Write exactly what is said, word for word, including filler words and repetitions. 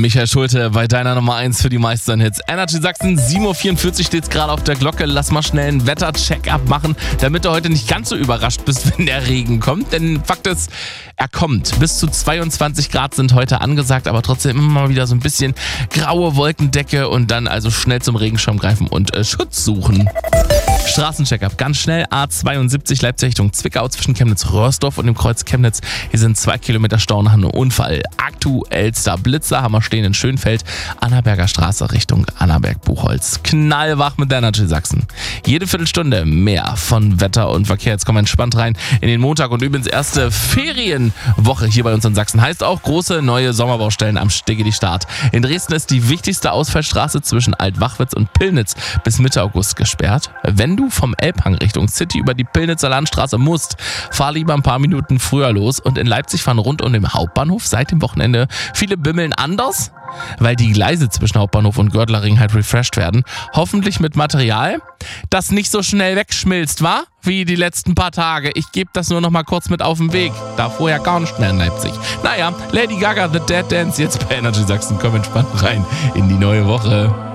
Michael Schulte bei deiner Nummer eins für die meisten Hits. Energy Sachsen, sieben Uhr vierundvierzig steht es gerade auf der Glocke. Lass mal schnell einen Wetter-Check-up machen, damit du heute nicht ganz so überrascht bist, wenn der Regen kommt. Denn Fakt ist, er kommt. Bis zu zweiundzwanzig Grad sind heute angesagt, aber trotzdem immer mal wieder so ein bisschen graue Wolkendecke und dann also schnell zum Regenschirm greifen und äh, Schutz suchen. Straßencheck-up, ganz schnell, A zweiundsiebzig Leipzig Richtung Zwickau zwischen Chemnitz-Röhrsdorf und dem Kreuz Chemnitz. Hier sind zwei Kilometer Stau nach einem Unfall. Aktuellster Blitzer haben wir stehen in Schönfeld, Annaberger Straße Richtung Annaberg-Buchholz. Knallwach mit der Energy Sachsen. Jede Viertelstunde mehr von Wetter und Verkehr. Jetzt kommen wir entspannt rein in den Montag und übrigens erste Ferienwoche hier bei uns in Sachsen. Heißt auch große neue Sommerbaustellen am Stegedi-Start. In Dresden ist die wichtigste Ausfallstraße zwischen Altwachwitz und Pillnitz bis Mitte August gesperrt. Wenn du vom Elbhang Richtung City über die Pillnitzer Landstraße musst, fahr lieber ein paar Minuten früher los. Und in Leipzig fahren rund um den Hauptbahnhof seit dem Wochenende viele Bimmeln anders, weil die Gleise zwischen Hauptbahnhof und Gördlerring halt refreshed werden. Hoffentlich mit Material, das nicht so schnell wegschmilzt, wa? Wie die letzten paar Tage. Ich gebe das nur noch mal kurz mit auf den Weg. Da vorher gar nicht mehr in Leipzig. Naja, Lady Gaga, The Dead Dance, jetzt bei Energy Sachsen. Komm entspannt rein in die neue Woche.